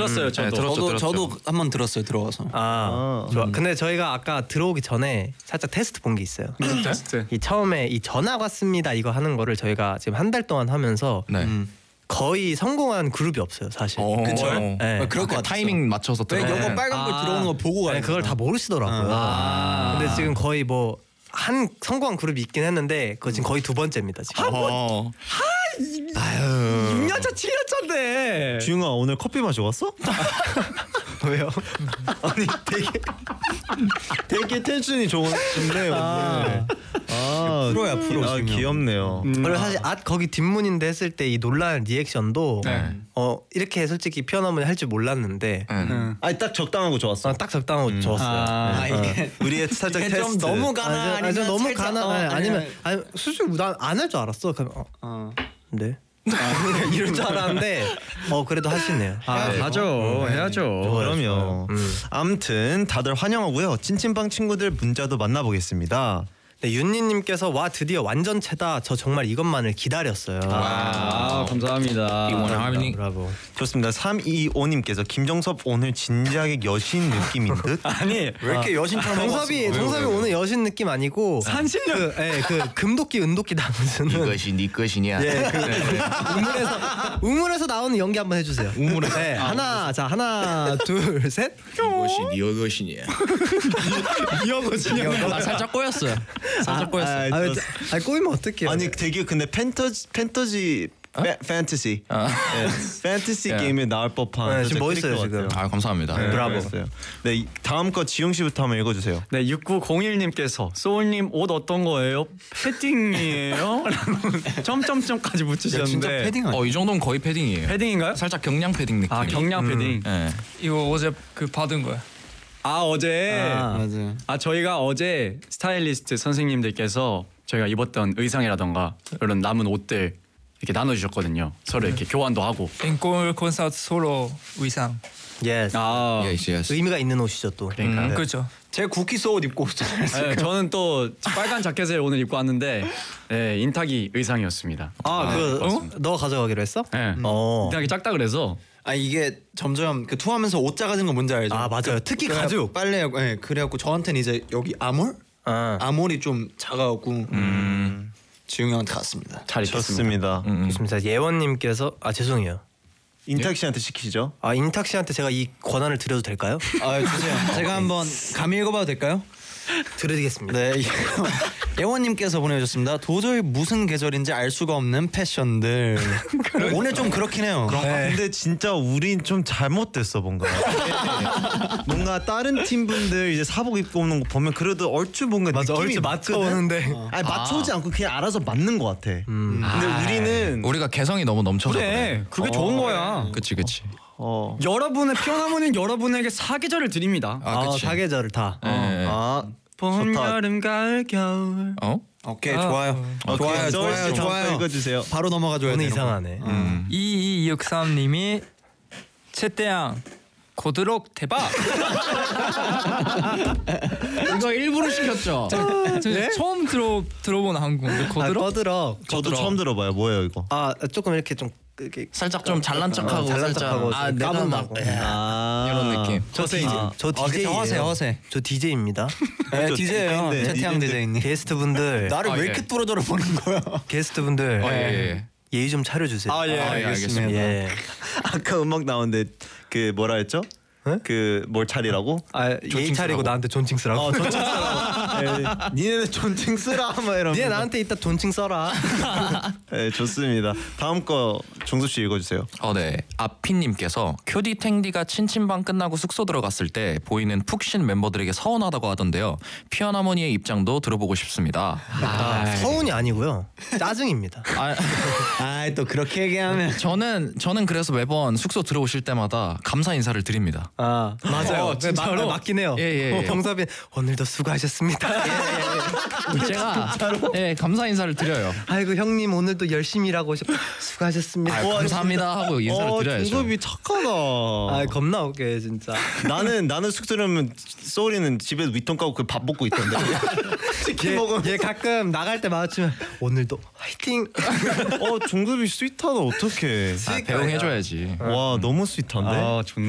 들었어요. 저도. 네, 들었죠. 저도 한번 들었어요. 들어가서. 좋아. 근데 저희가 아까 들어오기 전에 살짝 테스트 본 게 있어요. 진짜? 이 처음에 이 전화 왔습니다 이거 하는 거를 저희가 지금 한 달 동안 하면서 네. 거의 성공한 그룹이 없어요 사실. 그쵸? 네. 그럴 것 같았어. 타이밍 맞춰서 왜 들어가요. 요거 빨간 불 들어오는 거 보고 가요. 네, 그걸 다 모르시더라고요. 근데 지금 거의 뭐 한 성공한 그룹이 있긴 했는데 그거 지금 거의 두 번째입니다 지금. 6년차 7년차인데. 주영아 오늘 커피 마시고 왔어? 왜요? 아니 되게 텐션이 좋네 오늘. 프로야 프로. 아 귀엽네요. 그리고 사실 거기 뒷문인데 했을 때 이 놀라는 리액션도 이렇게 솔직히 피어나무니 할 줄 몰랐는데 아니 딱 적당하고 좋았어. 딱 적당하고 좋았어요. 이게 우리의 살짝 이게 테스트. 좀 너무 가나 아니면 좀 너무 살짝, 가나 아니면 솔직히 난안 할 줄 알았어. 그럼 네. 이럴 줄 알았는데 그래도 할 수 있네요. 하죠. 해야죠. 그럼요. 아무튼 다들 환영하고요. 찐찐빵 친구들 문자도 만나보겠습니다. 네, 윤니님께서 와 드디어 완전체다. 저 정말 이것만을 기다렸어요. 감사합니다. 이원하니 브라보. 좋습니다. 325님께서 김정섭 오늘 진작에 여신 느낌인 듯. 아니 왜 이렇게 여신처럼 정섭이 오늘 여신 느낌 아니고 산신령. 그 금도끼 은도끼 나무는 이것이 네 것이냐. 우물에서 나오는 연기 한번 해주세요. 우물에서. 네, 하나 둘 셋. 이것이 네 것이냐. 살짝 꼬였어요. 살짝 꼬였어요. 꼬이면 어떡해요? 아니 되게 근데 판타지 게임에 나올 법한. 지금 멋있어요 지금. 감사합니다. 브라보. 네 다음 거 지용 씨부터 한번 읽어주세요. 네 6901님께서 소울님 옷 어떤 거예요? 패딩이에요? 점점점까지 붙이셨는데. 진짜 패딩 아니야? 이 정도면 거의 패딩이에요. 패딩인가요? 살짝 경량 패딩 느낌. 경량 패딩. 네. 이거 어제 받은 거야. 어제 맞아요. 저희가 어제 스타일리스트 선생님들께서 저희가 입었던 의상이라던가 이런 남은 옷들 이렇게 나눠주셨거든요. 서로 이렇게 교환도 하고. 앵콜 콘서트 솔로 의상. 예스. yes. 의미가 있는 옷이죠 또. 그러니까. 그렇죠. 제 구키소 옷 입고 오잖아요. 네, 저는 또 빨간 자켓을 오늘 입고 왔는데 인타기 의상이었습니다. 너 가져가기로 했어? 네. 인타기 작다 그래서. 이게 점점 그 투어하면서 옷 작아진 거 뭔지 알죠? 맞아요. 특히 가죽. 빨래 그래갖고 저한테는 이제 여기 아몰이 좀 작아갖고 지웅이 형한테 갔습니다. 잘 입겠습니다. 좋습니다. 좋습니다. 예원님께서 죄송해요. 인탁 씨한테 시키시죠. 인탁 씨한테 제가 이 권한을 드려도 될까요? 주세요. 제가 한번 감히 읽어봐도 될까요? 드리겠습니다. 네, 예원님께서 보내주셨습니다. 도저히 무슨 계절인지 알 수가 없는 패션들. 오늘 좀 그렇긴 해요. 근데 진짜 우린 좀 잘못됐어 뭔가. 뭔가 다른 팀 분들 이제 사복 입고 오는 거 보면 그래도 얼추 뭔가 느낌이 얼추 맞춰오는데. 맞춰오지 않고 그냥 알아서 맞는 것 같아. 근데 우리는 우리가 개성이 너무 넘쳐서 그래. 그게 좋은 거야. 그치. 여러분의 피어나무는 여러분에게 사계절을 드립니다. 그치. 사계절을 다. 봄, 좋다. 여름, 가을, 겨울. 오케이 좋아요. 좋아요. 읽어주세요. 바로 넘어가줘야 오늘 돼요. 이상하네. 2263님이 채태양 고드록 대박. 이거 일부러 시켰죠. 저 처음 들어본 한국인데 고드록. 꺼드럭. 저도 처음 들어봐요. 뭐예요 이거? 조금 이렇게 좀 이렇게 살짝 좀 잘난 척하고 잘난 살짝 척하고 내가 막 이런 느낌. 저 DJ예요. 허세. 저 DJ입니다. 네, DJ예요. 네, 채태양 DJ님. 게스트분들 나를 왜 이렇게 뚫어져라 보는 거야? 게스트분들 예. 예의 좀 차려주세요. 알겠습니다. 예. 아까 음악 나오는데 그 뭐라 했죠? 그 뭘 차리라고? 예의 차리고 나한테 존칭 쓰라고. 존칭 쓰라고. 니네는 존칭 쓰라 막 이러면. 니네 나한테 이따 존칭 써라. 네 좋습니다. 다음 거 종수 씨 읽어주세요. 네. 아피님께서 큐디 탱디가 친친방 끝나고 숙소 들어갔을 때 보이는 푹신 멤버들에게 서운하다고 하던데요. 피어나머니의 입장도 들어보고 싶습니다. 서운이 아니고요. 짜증입니다. 또 그렇게 얘기하면 저는 그래서 매번 숙소 들어오실 때마다 감사 인사를 드립니다. 맞아요. 진짜로? 맞긴 해요. 예. 정섭이 오늘도 수고하셨습니다. 제가 감사 인사를 드려요. 아이고 형님 오늘도 열심히 일하고 수고하셨습니다. 감사합니다 하고 인사를 드려야죠. 종섭이 착하다. 겁나 웃겨 진짜. 나는 숙소라면 소울이는 집에 위통 까고 그 밥 먹고 있던데. 치킨 먹으면. 얘 가끔 나갈 때 마주치면 오늘도 화이팅. 종섭이 스윗하다 어떡해. 배웅해줘야지. 와 너무 스윗한데. 좋네.